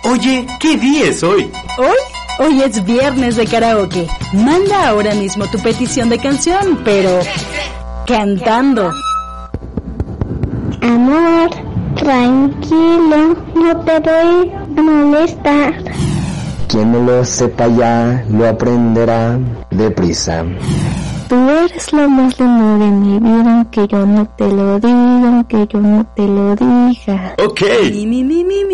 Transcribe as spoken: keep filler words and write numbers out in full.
Oye, ¿qué día es hoy? ¿Hoy? Hoy es viernes de karaoke. Manda ahora mismo tu petición de canción, pero cantando. Amor, tranquilo, no te voy a molestar. Quien no lo sepa ya, lo aprenderá deprisa. Tú eres lo más lindo de mi vida, aunque yo no te lo diga, aunque yo no te lo diga. Ok. Mi, mi, mi, mi, mi.